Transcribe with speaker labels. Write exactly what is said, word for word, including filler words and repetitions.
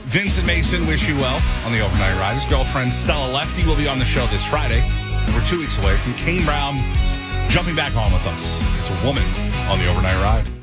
Speaker 1: Vincent Mason, wish you well on the overnight ride. His girlfriend, Stella Lefty, will be on the show this Friday. We're two weeks away from Kane Brown jumping back on with us. It's a woman on the overnight ride.